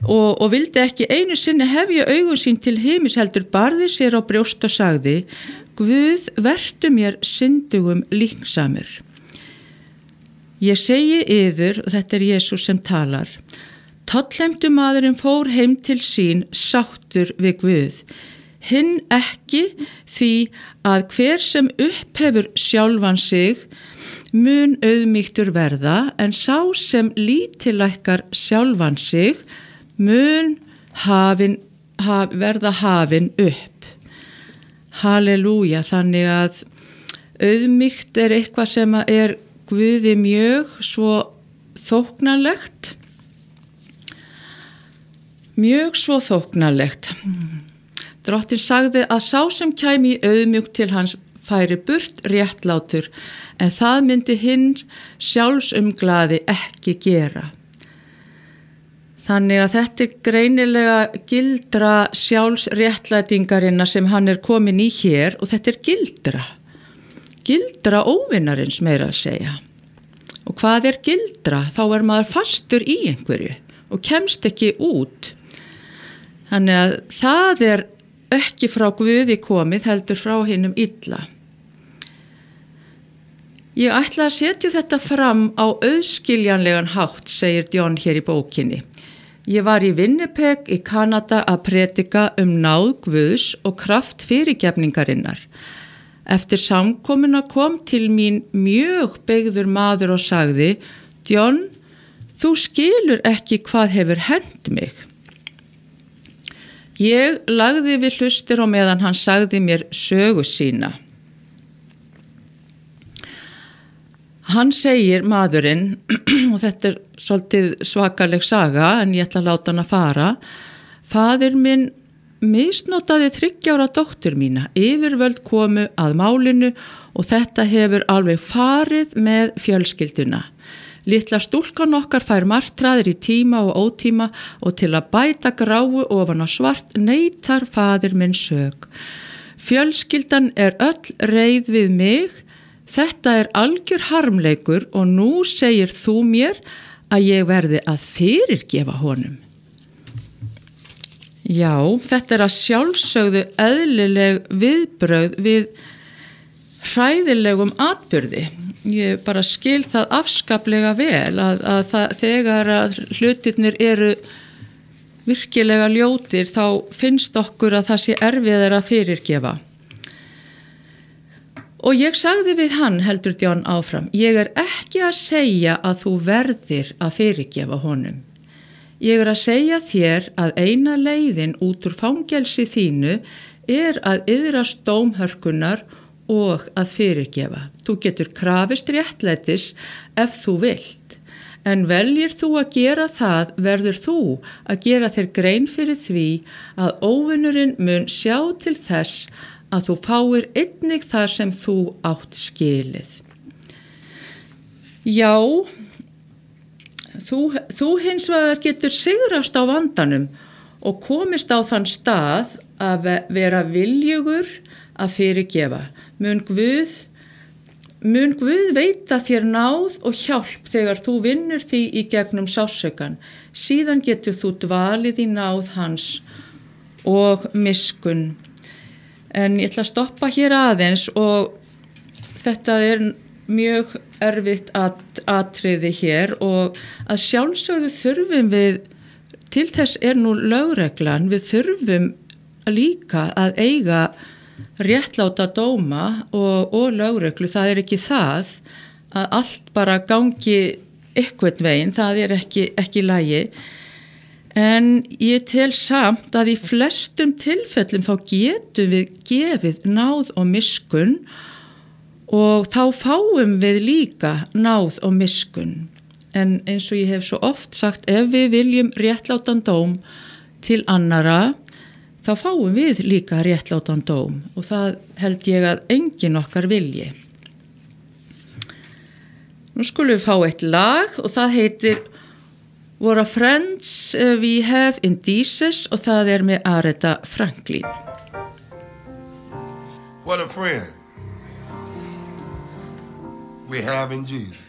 og vildi ekki einu sinni hefja augu sín til himins heldur barði sér á brjóst og sagði: Guð, vertu mér syndugum líksamur. Ég segi yður, og þetta Jesús sem talar, tollheimtu maðurinn fór heim til sín sáttur við Guð, hinn ekki, því að hver sem upphefur sjálfan sig mun auðmýktur verða, en sá sem lítillækkar sjálfan sig mun verða hafinn upp. Halleluja, þannig að auðmýkt eitthvað sem er Guði mjög svo þóknanlegt. Mjög svo þóknanlegt. Drottinn sagði að sá sem kæmi í auðmjúkt til hans færi burt réttlátur, en það myndi hinn sjálfsumglaði ekki gera. Þannig að þetta greinilega gildra sjálfsréttlætingarinnar sem hann komin í hér, og þetta gildra óvinarins meira að segja. Og hvað gildra? Þá maður fastur í einhverju og kemst ekki út. Þannig að það ekki frá Guði komið, heldur frá hinum illa. Ég ætla að setja þetta fram á auðskiljanlegan hátt, segir John hér í bókinni. Ég var í Winnipeg í Kanada að predika náð Guðs og kraft fyrirgefningarinnar. Eftir samkomuna kom til mín mjög beygður maður og sagði: John, þú skilur ekki hvað hefur hent mig. Ég lagði við hlustir og meðan hann sagði mér sögu sína. Hann segir, maðurinn, og þetta svolítið svakaleg saga, en ég ætla að láta hann að fara: Faðir minn misnotaði 3 ára dóttur mína, yfirvöld komu að málinu og þetta hefur alveg farið með fjölskylduna. Litla stúlkan okkar fær martraðir í tíma og ótíma og til að bæta gráu ofan á svart neitar faðir minn sök. Fjölskyldan öll reið við mig. Þetta algjör harmleikur og nú segir þú mér að ég verði að fyrirgefa honum. Já, þetta að sjálfsögðu eðlileg viðbrögð við hræðilegum atburði. Ég bara skil það afskaplega vel að þegar hlutirnir eru virkilega ljótir þá finnst okkur að það sé erfiðara að fyrirgefa. Og ég sagði við hann, heldur John áfram, ég ekki að segja að þú verðir að fyrirgefa honum. Ég að segja þér að eina leiðin út úr fangelsi þínu að iðrast dómhörkunnar og að fyrirgefa. Þú getur krafist réttlætis ef þú vilt, en veljir þú að gera það verður þú að gera þér grein fyrir því að óvinurinn mun sjá til þess að þú fáir einnig það sem þú átt skilið. Já, þú hins vegar getur sigrast á vandanum og komist á þann stað að vera viljugur að fyrirgefa. Mun Guð veita þér náð og hjálp þegar þú vinnur því í gegnum sársaukann. Síðan getur þú dvalið í náð hans og miskunn. En ég ætla að stoppa hér aðeins og þetta mjög erfitt atriði hér og að sjálfsögðu þurfum við, til þess nú lögreglan, við þurfum líka að eiga réttláta dóma og lögreglu. Það ekki það að allt bara gangi einhvern veginn, það ekki í lagi. En ég tel samt að í flestum tilfellum þá getum við gefið náð og miskunn og þá fáum við líka náð og miskunn. En eins og ég hef svo oft sagt, ef við viljum réttlátan dóm til annara, þá fáum við líka réttlátan dóm og það held ég að enginn okkar vilji. Nú skulum við fá eitt lag og það heitir What a Friends We Have in Jesus og það með Aretha Franklin. What a friend we have in Jesus.